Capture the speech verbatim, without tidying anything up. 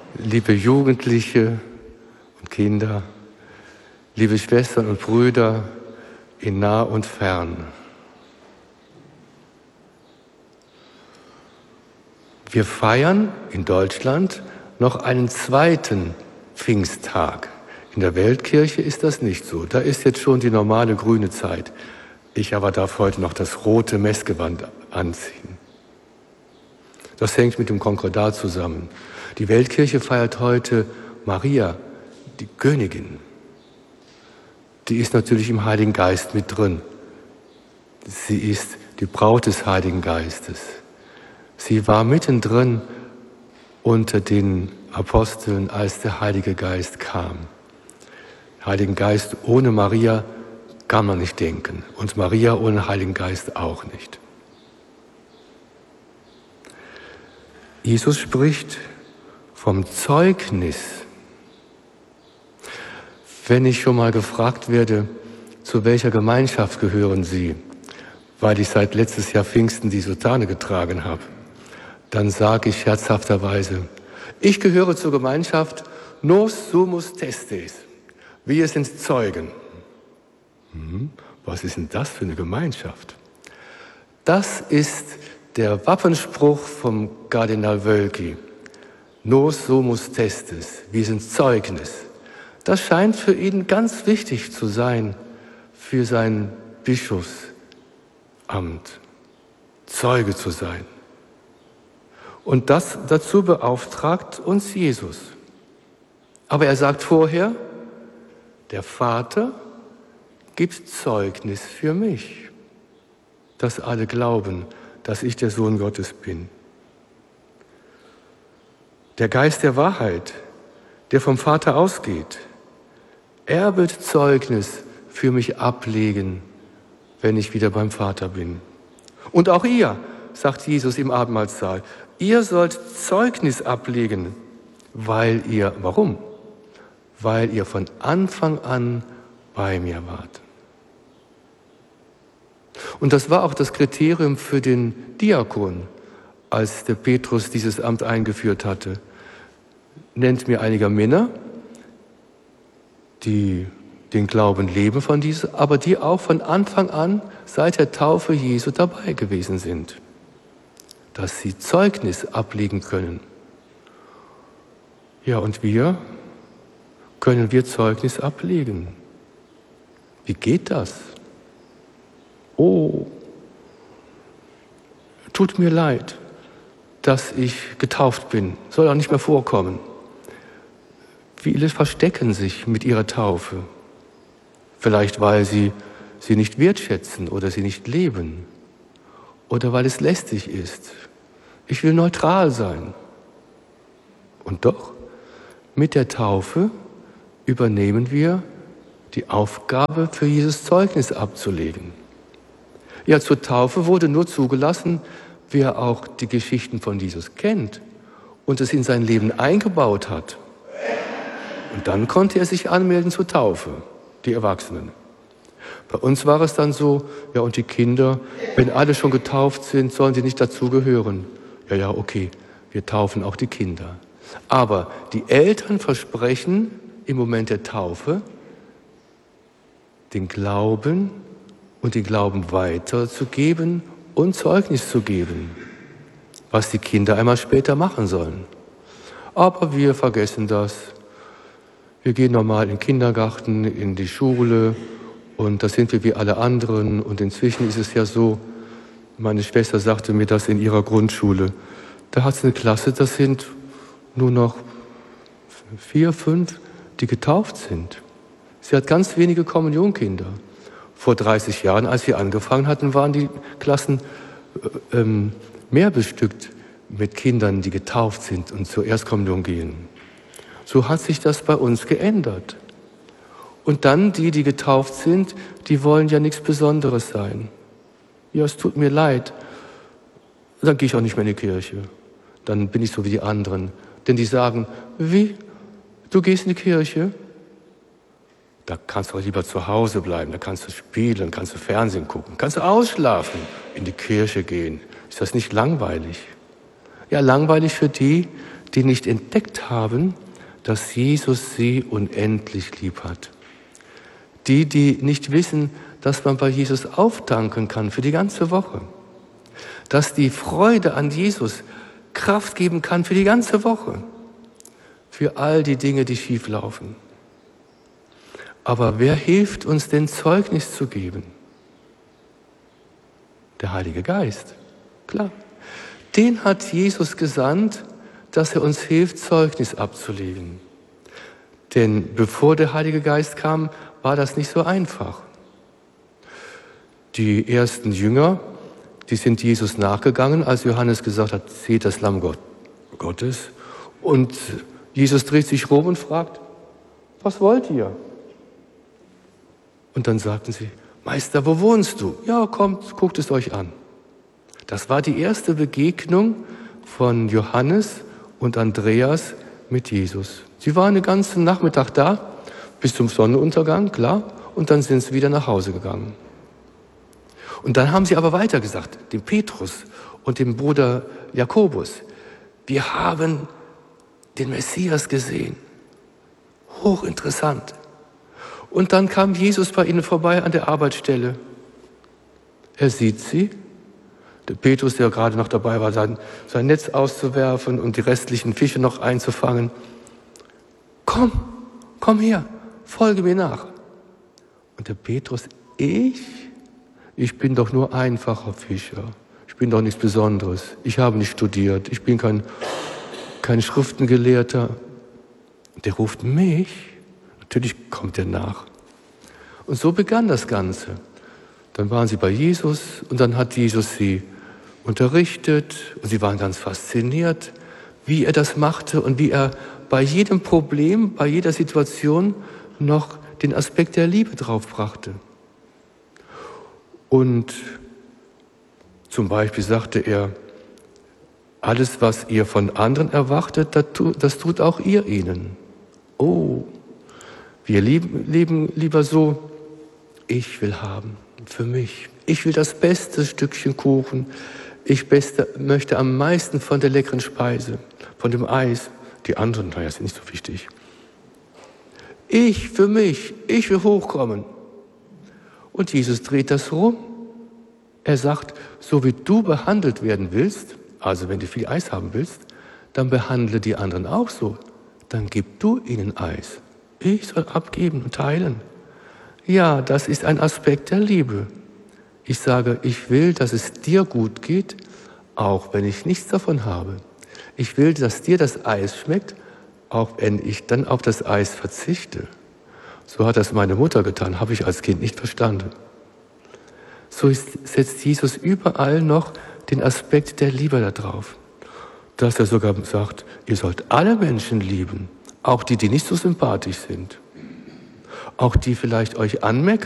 liebe Jugendliche und Kinder, liebe Schwestern und Brüder in nah und fern. Wir feiern in Deutschland noch einen zweiten Pfingsttag. In der Weltkirche ist das nicht so. Da ist jetzt schon die normale grüne Zeit. Ich aber darf heute noch das rote Messgewand anziehen. Das hängt mit dem Konkordat zusammen. Die Weltkirche feiert heute Maria, die Königin. Die ist natürlich im Heiligen Geist mit drin. Sie ist die Braut des Heiligen Geistes. Sie war mittendrin unter den Aposteln, als der Heilige Geist kam. Heiligen Geist ohne Maria kann man nicht denken und Maria ohne Heiligen Geist auch nicht. Jesus spricht vom Zeugnis. Wenn ich schon mal gefragt werde, zu welcher Gemeinschaft gehören Sie, weil ich seit letztes Jahr Pfingsten die Soutane getragen habe, dann sage ich scherzhafterweise, ich gehöre zur Gemeinschaft Nos Sumus Testes. Wir sind Zeugen. Hm, was ist denn das für eine Gemeinschaft? Das ist der Wappenspruch vom Kardinal Wölki. Nos Sumus Testes. Wir sind Zeugnis. Das scheint für ihn ganz wichtig zu sein für sein Bischofsamt, Zeuge zu sein. Und das dazu beauftragt uns Jesus. Aber er sagt vorher, der Vater gibt Zeugnis für mich, dass alle glauben, dass ich der Sohn Gottes bin. Der Geist der Wahrheit, der vom Vater ausgeht, er wird Zeugnis für mich ablegen, wenn ich wieder beim Vater bin. Und auch ihr, sagt Jesus im Abendmahlsaal, ihr sollt Zeugnis ablegen, weil ihr, warum? Weil ihr von Anfang an bei mir wart. Und das war auch das Kriterium für den Diakon, als der Petrus dieses Amt eingeführt hatte. Nennt mir einige Männer, die den Glauben leben von diesem, aber die auch von Anfang an seit der Taufe Jesu dabei gewesen sind, dass sie Zeugnis ablegen können. Ja, und wir, können wir Zeugnis ablegen? Wie geht das? Oh, tut mir leid, dass ich getauft bin, soll auch nicht mehr vorkommen. Viele verstecken sich mit ihrer Taufe, vielleicht weil sie sie nicht wertschätzen oder sie nicht leben oder weil es lästig ist. Ich will neutral sein. Und doch, mit der Taufe übernehmen wir die Aufgabe, für Jesus Zeugnis abzulegen. Ja, zur Taufe wurde nur zugelassen, wer auch die Geschichten von Jesus kennt und es in sein Leben eingebaut hat. Und dann konnte er sich anmelden zur Taufe, die Erwachsenen. Bei uns war es dann so, ja, und die Kinder, wenn alle schon getauft sind, sollen sie nicht dazugehören. Ja, ja, okay, wir taufen auch die Kinder. Aber die Eltern versprechen im Moment der Taufe, den Glauben und den Glauben weiterzugeben und Zeugnis zu geben, was die Kinder einmal später machen sollen. Aber wir vergessen das. Wir gehen normal in den Kindergarten, in die Schule und das sind wir wie alle anderen. Und inzwischen ist es ja so, meine Schwester sagte mir das in ihrer Grundschule, da hat es eine Klasse, das sind nur noch vier, fünf, die getauft sind. Sie hat ganz wenige Kommunionkinder. Vor dreißig Jahren, als wir angefangen hatten, waren die Klassen ähm, mehr bestückt mit Kindern, die getauft sind und zur Erstkommunion gehen. So hat sich das bei uns geändert. Und dann die, die getauft sind, die wollen ja nichts Besonderes sein. Ja, es tut mir leid. Dann gehe ich auch nicht mehr in die Kirche. Dann bin ich so wie die anderen. Denn die sagen, wie? Du gehst in die Kirche? Da kannst du auch lieber zu Hause bleiben, da kannst du spielen, kannst du Fernsehen gucken, kannst du ausschlafen, in die Kirche gehen. Ist das nicht langweilig? Ja, langweilig für die, die nicht entdeckt haben, dass Jesus sie unendlich lieb hat. Die, die nicht wissen, dass man bei Jesus auftanken kann für die ganze Woche. Dass die Freude an Jesus Kraft geben kann für die ganze Woche. Für all die Dinge, die schief laufen. Aber wer hilft uns denn Zeugnis zu geben? Der Heilige Geist. Klar. Den hat Jesus gesandt, dass er uns hilft, Zeugnis abzulegen. Denn bevor der Heilige Geist kam, war das nicht so einfach. Die ersten Jünger, die sind Jesus nachgegangen, als Johannes gesagt hat, seht das Lamm Gott, Gottes. Und Jesus dreht sich rum und fragt, was wollt ihr? Und dann sagten sie, Meister, wo wohnst du? Ja, kommt, guckt es euch an. Das war die erste Begegnung von Johannes und Andreas mit Jesus. Sie waren den ganzen Nachmittag da, bis zum Sonnenuntergang, klar, und dann sind sie wieder nach Hause gegangen. Und dann haben sie aber weitergesagt, dem Petrus und dem Bruder Jakobus, wir haben den Messias gesehen. Hochinteressant. Und dann kam Jesus bei ihnen vorbei an der Arbeitsstelle. Er sieht sie. Der Petrus, der gerade noch dabei war, sein, sein Netz auszuwerfen und die restlichen Fische noch einzufangen. Komm, komm her, folge mir nach. Und der Petrus, ich? Ich bin doch nur einfacher Fischer. Ich bin doch nichts Besonderes. Ich habe nicht studiert. Ich bin kein, kein Schriftengelehrter. Der ruft mich. Natürlich kommt er nach. Und so begann das Ganze. Dann waren sie bei Jesus und dann hat Jesus sie unterrichtet und sie waren ganz fasziniert, wie er das machte und wie er bei jedem Problem, bei jeder Situation noch den Aspekt der Liebe draufbrachte. Und zum Beispiel sagte er, alles, was ihr von anderen erwartet, das tut auch ihr ihnen. Oh, wir lieben, leben lieber so, ich will haben für mich. Ich will das beste Stückchen Kuchen. Ich beste, möchte am meisten von der leckeren Speise, von dem Eis. Die anderen, naja, sind nicht so wichtig. Ich für mich, ich will hochkommen. Und Jesus dreht das rum. Er sagt, so wie du behandelt werden willst, also wenn du viel Eis haben willst, dann behandle die anderen auch so. Dann gib du ihnen Eis. Ich soll abgeben und teilen. Ja, das ist ein Aspekt der Liebe. Ich sage, ich will, dass es dir gut geht, auch wenn ich nichts davon habe. Ich will, dass dir das Eis schmeckt, auch wenn ich dann auf das Eis verzichte. So hat das meine Mutter getan, habe ich als Kind nicht verstanden. So ist, setzt Jesus überall noch den Aspekt der Liebe da drauf. Dass er sogar sagt, ihr sollt alle Menschen lieben, auch die, die nicht so sympathisch sind. Auch die vielleicht euch anmeckern.